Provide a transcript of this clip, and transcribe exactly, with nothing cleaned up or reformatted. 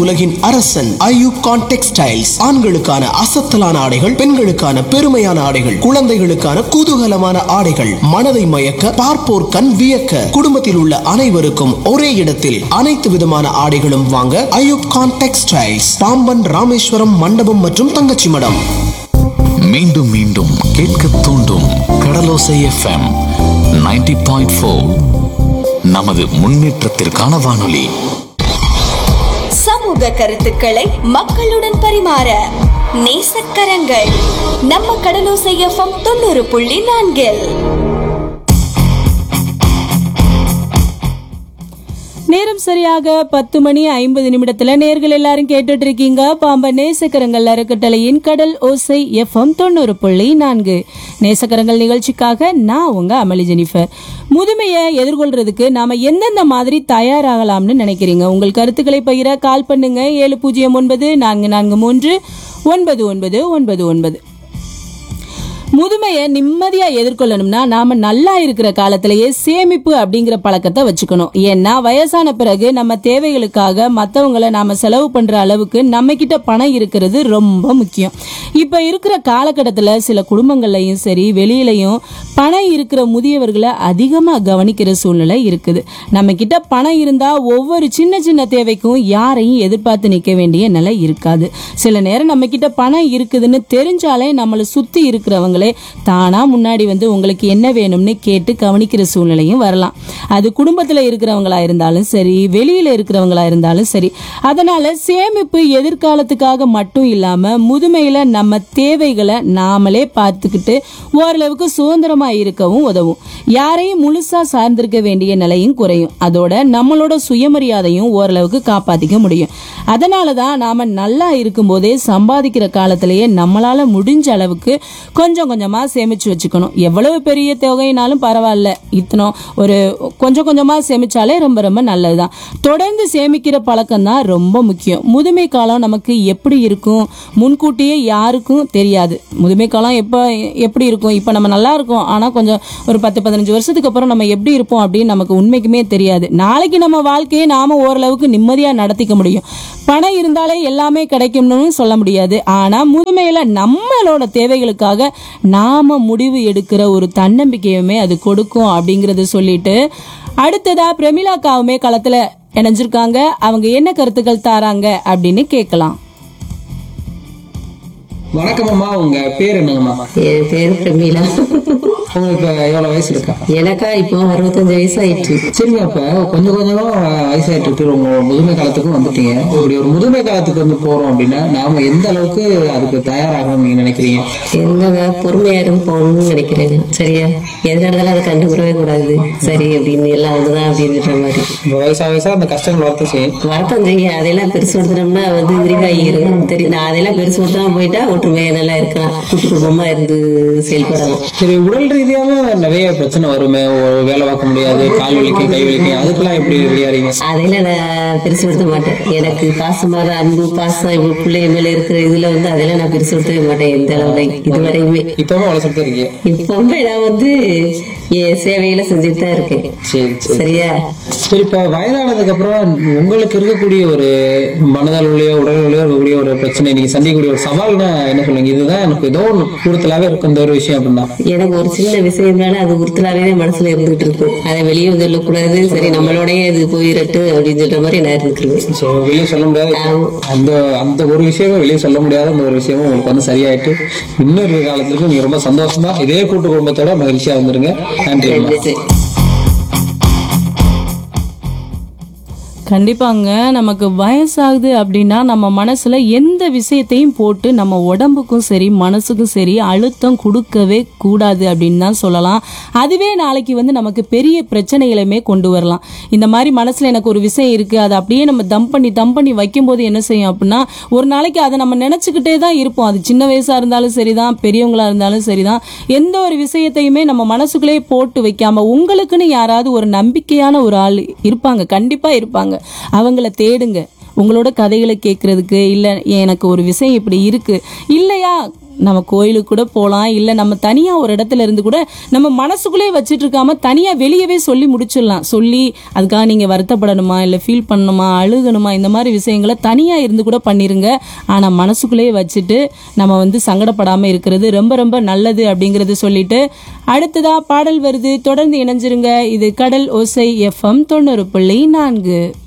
உலகின் அரசன் ஐயூப் கான் டெக்ஸ்டைல்ஸ். ஆண்களுக்கான அசத்தலான ஆடைகள், பெண்களுக்கான பெருமையான ஆடைகள், குழந்தைகளுக்கான குதூகலமான ஆடைகள், மனதை மயக்க பார்ப்போர் கண் வியக்க, குடும்பத்தில் உள்ள அனைவருக்கும் ஒரே இடத்தில் அனைத்து விதமான ஆடைகளும் வாங்க ஐயூப் கான் டெக்ஸ்டைல்ஸ், பாம்பன் ராமேஸ்வரம் மண்டபம் மற்றும் தங்கச்சி மடம். மீண்டும் மீண்டும் கேட்க தூண்டும் கடலோசை எஃப்எம் நைன்டி பாயிண்ட் ஃபோர். நமது முன்னேற்றத்திற்கான வானொலி. சமூக கருத்துக்களை மக்களுடன் பரிமாற நேசக்கரங்கள் நம்ம கடலோசை எஃப்எம் தொண்ணூறு புள்ளி நான்கில். நேரம் சரியாக பத்து மணி ஐம்பது நிமிடத்துல நேர்கள் எல்லாரும் கேட்டுட்டு இருக்கீங்க பாம்பன் நேசக்கரங்கள் அறக்கட்டளையின் கடல் ஓசை எஃப்எம் தொண்ணூறு புள்ளி நான்கு. நேசக்கரங்கள் நிகழ்ச்சிக்காக நான் உங்க அமளி ஜெனிஃபர். முதுமையை எதிர்கொள்றதுக்கு நாம எந்தெந்த மாதிரி தயாராகலாம்னு நினைக்கிறீங்க? உங்கள் கருத்துக்களை பகிர கால் பண்ணுங்க. ஏழு பூஜ்ஜியம் ஒன்பது நான்கு நான்கு மூன்று ஒன்பது ஒன்பது ஒன்பது ஒன்பது. முதுமையை நிம்மதியா எதிர்கொள்ளணும்னா நாம நல்லா இருக்கிற காலத்திலேயே சேமிப்பு அப்படிங்கிற பழக்கத்தை வச்சுக்கணும். ஏன்னா வயசான பிறகு நம்ம தேவைகளுக்காக மற்றவங்களை நாம செலவு பண்ற அளவுக்கு நம்ம கிட்ட பணம் இருக்கிறது ரொம்ப முக்கியம். இப்ப இருக்கிற காலகட்டத்துல சில குடும்பங்கள்லயும் சரி வெளியிலையும் பணம் இருக்கிற முதியவர்களை அதிகமா கவனிக்கிற சூழ்நிலை இருக்குது. நம்ம கிட்ட பணம் இருந்தா ஒவ்வொரு சின்ன சின்ன தேவைக்கும் யாரையும் எதிர்பார்த்து நிக்க வேண்டிய நிலை இருக்காது. சில நேரம் நம்ம கிட்ட பணம் இருக்குதுன்னு தெரிஞ்சாலே நம்மளை சுத்தி இருக்கிறவங்க தானா முன்னாடி வந்து உங்களுக்கு என்ன வேணும்னு கேட்டு கவனிக்கிற சூழ்நிலையும் வரலாம். அது குடும்பத்துல இருக்கிறவங்களா இருந்தாலும் சரி, வெளியில இருக்கிறவங்களா இருந்தாலும் சரி. அதனால சேமிப்பு எதிர்காலத்துக்காக மட்டும் இல்லாம முதுமையில நம்ம தேவைகளை நாமளே பார்த்துக்கிட்டு ஓரளவுக்கு சுதந்திரமா இருக்கவும் உதவும். யாரையும் முழுசா சார்ந்திருக்க வேண்டிய நிலையும் குறையும். அதோட நம்மளோட சுயமரியாதையும் ஓரளவுக்கு காப்பாத்திக்க முடியும். அதனாலதான் நாம நல்லா இருக்கும் போதே சம்பாதிக்கிற காலத்திலேயே நம்மளால முடிஞ்ச அளவுக்கு கொஞ்சம் கொஞ்சமா சேமிச்சு வச்சுக்கணும். எவ்வளவு பெரிய தொகையினாலும் பரவாயில்ல, இத்தனை ஒரு கொஞ்சம் கொஞ்சமா சேமிச்சாலே ரொம்ப ரொம்ப நல்லதுதான். தொடர்ந்து சேமிக்கிற பழக்கம் தான் ரொம்ப முக்கியம். முதுமை காலம் நமக்கு எப்படி இருக்கும் முன்கூட்டியே யாருக்கும் தெரியாது. முதுமை காலம் எப்ப எப்படி இருக்கும், இப்ப நம்ம நல்லா இருக்கோம், ஆனா கொஞ்சம் ஒரு பத்து பதினஞ்சு வருஷத்துக்கு அப்புறம் நம்ம எப்படி இருப்போம் அப்படின்னு நமக்கு உண்மைக்குமே தெரியாது. நாளைக்கு நம்ம வாழ்க்கையை நாம ஓரளவுக்கு நிம்மதியா நடத்திக்க முடியும். பணம் இருந்தாலே எல்லாமே கிடைக்கும்னு சொல்ல முடியாது. ஆனா முதுமையில நம்மளோட தேவைகளுக்காக நாம முடிவு எடுக்கிற ஒரு தன்னம்பிக்கையுமே அது கொடுக்கும் அப்படிங்கறத சொல்லிட்டு அடுத்ததா பிரமிளாக்காவுமே களத்துல இணைஞ்சிருக்காங்க. அவங்க என்ன கருத்துக்கள் தாராங்க அப்படின்னு கேட்கலாம். வணக்கம் அம்மா, உங்க பேர் என்னங்கம்மா? என் பேரு பிரமீளா. உங்களுக்கு எவ்வளவு வயசு இருக்கா? எனக்கா இப்போ அறுபத்தஞ்சு வயசு ஆயிடுச்சு. சரிங்க, இப்ப கொஞ்சம் கொஞ்சமா வயசாயிட்டு இருக்கு. உங்க முதுமை காலத்துக்கும் வந்துட்டீங்க. இப்படி ஒரு முதுமை காலத்துக்கு வந்து போறோம் அப்படின்னா நாம எந்த அளவுக்கு அதுக்கு தயாராகணும் நீங்க நினைக்கிறீங்க? என்னங்க பொறுமையா இருந்து போகணும்னு நினைக்கிறேன். சரியா, எந்த இடத்துல அதை கண்டுபிடவே கூடாது. சரி அப்படின்னு எல்லாம் அதுதான் அப்படின்ற மாதிரி. வயசா வயசா அந்த கஷ்டங்கள் வரத்த செய்யும் வரத்தான் செய்ய. அதெல்லாம் பெருசு கொடுத்துட்டோம்னா வந்து விரிவாகிடும். தெரியும், நான் அதெல்லாம் பெருசு கொடுத்தாம போயிட்டா ஒற்றுமையா நல்லா இருக்கலாம், கூட்டு குடும்பமா இருந்து செயல்படலாம். சரி, உடல் ரீதியாக நிறைய பிரச்சனை வருமே, வேலை பார்க்க முடியாது, கால் வலிக்கும் கை வலிக்கும், அதுக்கெல்லாம் எப்படி விளையாடுறீங்க? அதெல்லாம் நான் பெருசு கொடுத்த மாட்டேன். எனக்கு பாசமாக அன்பு பாசம் பிள்ளைய மேல இருக்கிற இதுல வந்து அதெல்லாம் நான் பெருசு கொடுத்தவே மாட்டேன் எந்த அளவுல இதுவரையுமே. இப்பவும் அவ்வளவு சொல்லிட்டு இருக்கீங்க? இப்பவுமே நான் வந்து என் சேவையில செஞ்சுட்டு தான் இருக்கேன். சரி சரியா. சரி, இப்ப வயதானதுக்கு அப்புறம் உங்களுக்கு இருக்கக்கூடிய ஒரு மனதளவுலயோ உடல்லையோ இருக்கக்கூடிய ஒரு பிரச்சனை, நீங்க சந்திக்கக்கூடிய ஒரு சவால்னா என்ன சொல்லுங்க? இதுதான் எனக்கு ஏதோ ஒண்ணு உறுத்தலாவே இருக்கும் இந்த ஒரு விஷயம் அப்படின்னா. எனக்கு ஒரு சின்ன விஷயம்னால அது உறுத்தலாவே மனசுல இருந்துகிட்டு இருக்கு. அதை வெளியே சொல்லக்கூடாது. சரி, நம்மளோடய இது போயிரட்டு அப்படின்னு சொல்ற மாதிரி நான் இருந்துக்கிறேன். வெளியே சொல்ல முடியாது. அந்த அந்த ஒரு விஷயமும் வெளியே சொல்ல முடியாத அந்த ஒரு விஷயமும் உங்களுக்கு வந்து சரியாயிட்டு இன்னொரு காலத்துக்கு நீங்க ரொம்ப சந்தோஷமா இதே கூட்டு குடும்பத்தோட மகிழ்ச்சியா வந்துருங்க. நன்றி. கண்டிப்பாங்க. நமக்கு வயசாகுது அப்படின்னா நம்ம மனசுல எந்த விஷயத்தையும் போட்டு நம்ம உடம்புக்கும் சரி மனசுக்கும் சரி அழுத்தம் கொடுக்கவே கூடாது அப்படின்னு தான் சொல்லலாம். அதுவே நாளைக்கு வந்து நமக்கு பெரிய பிரச்சனைகளுமே கொண்டு வரலாம். இந்த மாதிரி மனசுல எனக்கு ஒரு விஷயம் இருக்கு, அதை அப்படியே நம்ம தம் பண்ணி தம் பண்ணி வைக்கும் போது என்ன செய்யும் அப்படின்னா ஒரு நாளைக்கு அதை நம்ம நினைச்சுக்கிட்டே தான் இருப்போம். அது சின்ன வயசா இருந்தாலும் சரிதான், பெரியவங்களா இருந்தாலும் சரிதான். எந்த ஒரு விஷயத்தையுமே நம்ம மனசுக்குள்ளே போட்டு வைக்காம உங்களுக்குன்னு யாராவது ஒரு நம்பிக்கையான ஒரு ஆள் இருப்பாங்க, கண்டிப்பா இருப்பாங்க. அவங்கள தேடுங்க. உங்களோட கதைகளை கேட்கறதுக்கு, இல்ல எனக்கு ஒரு விஷயம் இப்படி இருக்கு இல்லையா, நம்ம கோயிலுக்கு கூட போகலாம், இல்லை நம்ம தனியாக ஒரு இடத்துல இருந்து கூட நம்ம மனசுக்குள்ளே வச்சுட்டு இருக்காம தனியாக வெளியவே சொல்லி முடிச்சிடலாம். சொல்லி அதுக்காக நீங்கள் வருத்தப்படணுமா, இல்லை ஃபீல் பண்ணணுமா, அழுகணுமா, இந்த மாதிரி விஷயங்களை தனியாக இருந்து கூட பண்ணிருங்க. ஆனால் மனசுக்குள்ளேயே வச்சுட்டு நம்ம வந்து சங்கடப்படாமல் இருக்கிறது ரொம்ப ரொம்ப நல்லது அப்படிங்கிறது சொல்லிட்டு அடுத்ததா பாடல் வருது. தொடர்ந்து இணைஞ்சிருங்க. இது கடல் ஓசை எஃப்எம் தொண்ணூறு புள்ளி நான்கு.